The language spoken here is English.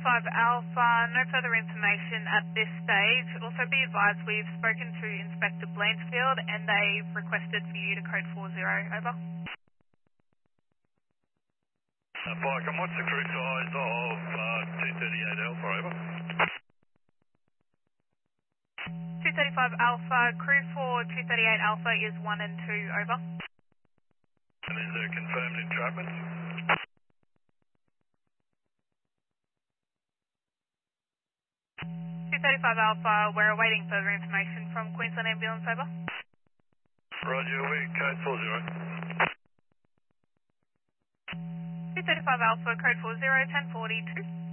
Alpha, no further information at this stage. Also be advised we've spoken to Inspector Blanchfield and they've requested for you to code 40, over. Pike, and what's the crew size of 238 Alpha, over? 235 Alpha, crew for 238 Alpha is 1 and 2, over. And is there confirmed entrapment? 235 Alpha, we're awaiting further information from Queensland Ambulance, over. Roger, we code 40. 235 Alpha, code 40, 1042.